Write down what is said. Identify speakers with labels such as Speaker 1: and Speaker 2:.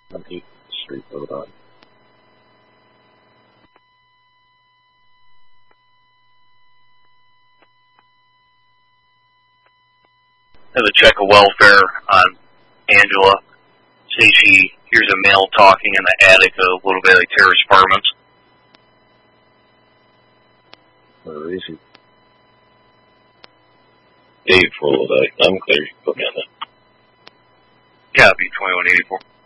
Speaker 1: on 8th Street, Rhode Island.
Speaker 2: Has a check of welfare on Angela. Say she hears a male talking in the attic, a little bit like terrace apartments.
Speaker 1: Where is he? Dave, full of that. I'm clear. You can put me on that.
Speaker 2: Copy, 2184.